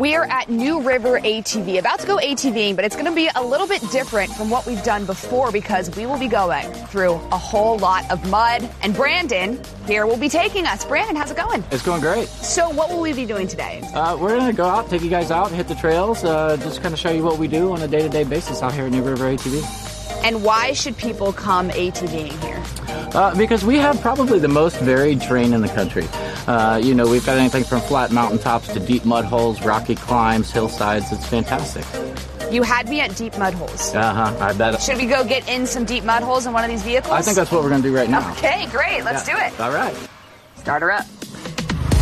We are at New River ATV, about to go ATVing, but it's going to be a little bit different from what we've done before because we will be going through a whole lot of mud. And Brandon here will be taking us. Brandon, how's it going? It's going great. So what will we be doing today? We're going to go out, take you guys out, hit the trails, just kind of show you what we do on a day-to-day basis out here at New River ATV. And why should people come ATVing here? Because we have probably the most varied terrain in the country. We've got anything from flat mountaintops to deep mud holes, rocky climbs, hillsides. It's fantastic. You had me at deep mud holes. I bet. Should we go get in some deep mud holes in one of these vehicles? I think that's what we're going to do right now. Okay, great. Let's do it. All right. Start her up.